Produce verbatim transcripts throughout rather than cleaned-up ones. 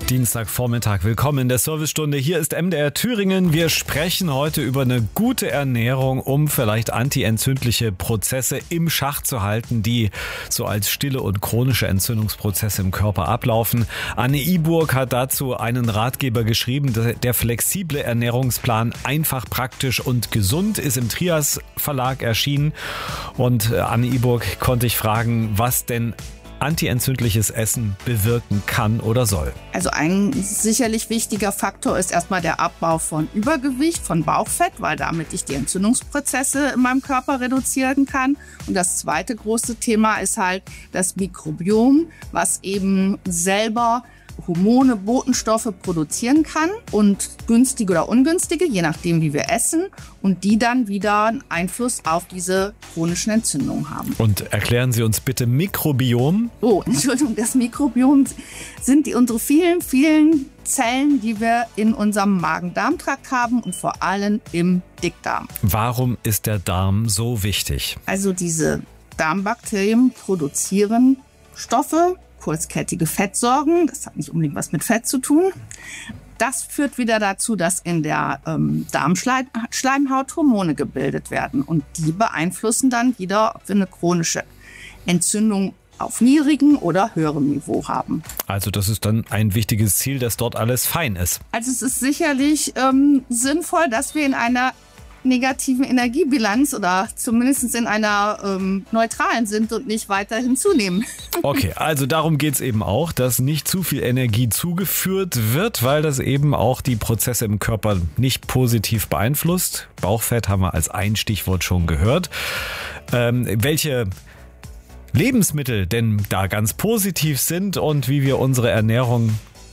Dienstagvormittag, willkommen in der Servicestunde. Hier ist M D R Thüringen. Wir sprechen heute über eine gute Ernährung, um vielleicht antientzündliche Prozesse im Schach zu halten, die so als stille und chronische Entzündungsprozesse im Körper ablaufen. Anne Iburg hat dazu einen Ratgeber geschrieben. Der flexible Ernährungsplan Einfach, praktisch und gesund ist im Trias Verlag erschienen. Und Anne Iburg konnte ich fragen, was denn antientzündliches Essen bewirken kann oder soll. Also ein sicherlich wichtiger Faktor ist erstmal der Abbau von Übergewicht, von Bauchfett, weil damit ich die Entzündungsprozesse in meinem Körper reduzieren kann. Und das zweite große Thema ist halt das Mikrobiom, was eben selber Hormone, Botenstoffe produzieren kann und günstige oder ungünstige, je nachdem wie wir essen, und die dann wieder einen Einfluss auf diese chronischen Entzündungen haben. Und erklären Sie uns bitte Mikrobiom. Oh, Entschuldigung, das Mikrobiom sind die, unsere vielen, vielen Zellen, die wir in unserem Magen-Darm-Trakt haben und vor allem im Dickdarm. Warum ist der Darm so wichtig? Also diese Darmbakterien produzieren Stoffe, kurzkettige Fettsäuren, das hat nicht unbedingt was mit Fett zu tun. Das führt wieder dazu, dass in der ähm, Darmschleimhaut Hormone gebildet werden und die beeinflussen dann wieder, ob wir eine chronische Entzündung auf niedrigem oder höherem Niveau haben. Also das ist dann ein wichtiges Ziel, dass dort alles fein ist. Also es ist sicherlich ähm, sinnvoll, dass wir in einer negativen Energiebilanz oder zumindest in einer ähm, neutralen sind und nicht weiterhin zunehmen. Okay, also darum geht's eben auch, dass nicht zu viel Energie zugeführt wird, weil das eben auch die Prozesse im Körper nicht positiv beeinflusst. Bauchfett haben wir als ein Stichwort schon gehört. Ähm, welche Lebensmittel denn da ganz positiv sind und wie wir unsere Ernährung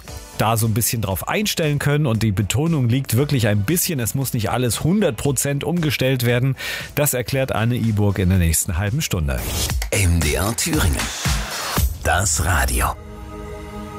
da so ein bisschen drauf einstellen können, und die Betonung liegt wirklich ein bisschen, es muss nicht alles hundert Prozent umgestellt werden. Das erklärt Anne Iburg in der nächsten halben Stunde. M D R Thüringen. Das Radio.